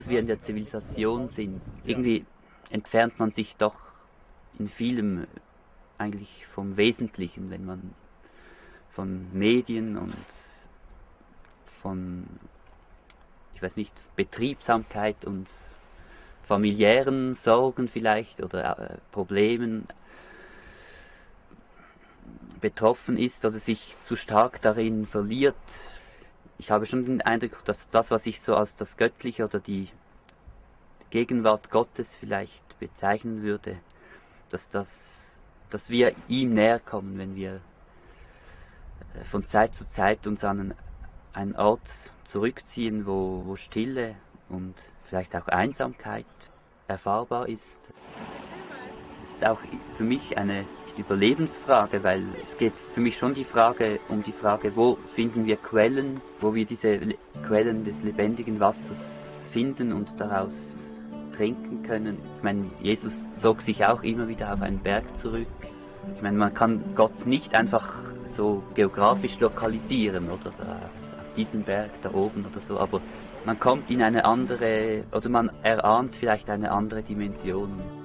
dass wir in der Zivilisation sind. Irgendwie entfernt man sich doch in vielem eigentlich vom Wesentlichen, wenn man von Medien und von, ich weiß nicht, Betriebsamkeit und familiären Sorgen vielleicht oder Problemen betroffen ist oder sich zu stark darin verliert. Ich habe schon den Eindruck, dass das, was ich so als das Göttliche oder die Gegenwart Gottes vielleicht bezeichnen würde, dass wir ihm näher kommen, wenn wir von Zeit zu Zeit uns an einen Ort zurückziehen, wo Stille und vielleicht auch Einsamkeit erfahrbar ist. Es ist auch für mich eine Überlebensfrage, weil es geht für mich schon um die Frage, wo finden wir Quellen, wo wir diese Quellen des lebendigen Wassers finden und daraus trinken können. Ich meine, Jesus zog sich auch immer wieder auf einen Berg zurück. Ich meine, man kann Gott nicht einfach so geografisch lokalisieren oder auf diesen Berg da oben oder so, aber man kommt in eine andere, oder man erahnt vielleicht eine andere Dimension.